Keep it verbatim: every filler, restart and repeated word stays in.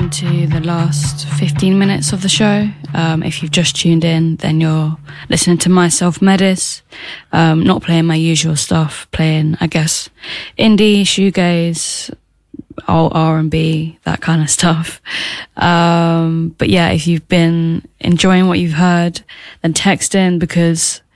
into the last fifteen minutes of the show. Um, if you've just tuned in, then you're listening to myself, Medis. Um, not playing my usual stuff, playing, I guess, indie, shoegaze, old R and B, that kind of stuff. Um, but yeah, if you've been enjoying what you've heard, then text in, because